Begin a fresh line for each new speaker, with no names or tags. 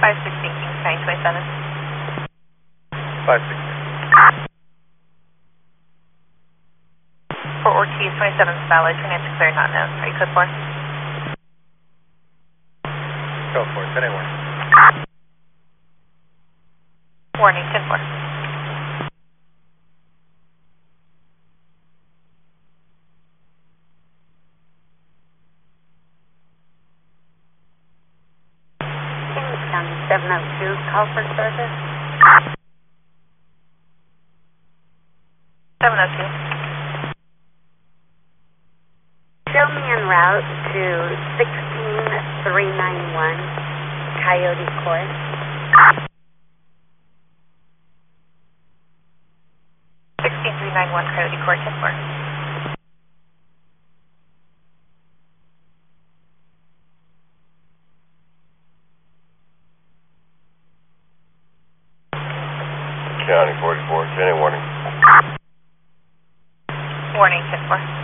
516 Kings County 27.
516.
For Ortiz 27 valid, turn into clear, not known. Are you code 4?
Go for it, 10-8 warning.
Warning, 10-4.
Kings County 702, call for service.
702.
Show me en route to 16391 Coyote Court.
16391 Coyote Court, 10-4.
County 44, 10-8 warning.
Warning, 10-4.